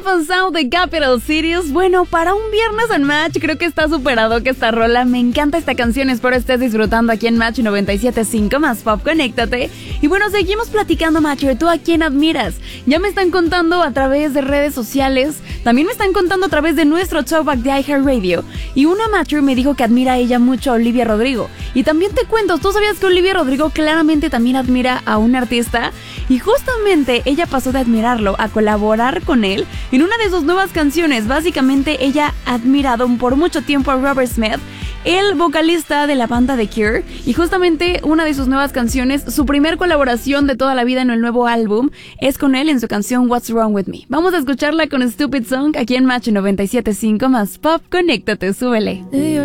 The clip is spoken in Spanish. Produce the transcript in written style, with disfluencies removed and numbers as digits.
Beautiful Sound de Capital Cities. Bueno, para un viernes en Match creo que está superado que esta rola. Me encanta esta canción, espero estés disfrutando aquí en Match 97.5 más Pop, conéctate. Y bueno, seguimos platicando, Matcher. ¿Tú a quién admiras? Ya me están contando a través de redes sociales, también me están contando a través de nuestro showback de iHeartRadio. Y una Matcher me dijo que admira a ella mucho a Olivia Rodrigo. Y también te cuento, ¿tú sabías que Olivia Rodrigo claramente también admira a un artista? Y justamente ella pasó de admirarlo a colaborar con él en una de sus nuevas canciones. Básicamente ella ha admirado por mucho tiempo a Robert Smith, el vocalista de la banda The Cure, y justamente una de sus nuevas canciones, su primer colaboración de toda la vida en el nuevo álbum, es con él en su canción What's Wrong With Me. Vamos a escucharla con Stupid Song aquí en Match 97.5 más Pop, conéctate, súbele.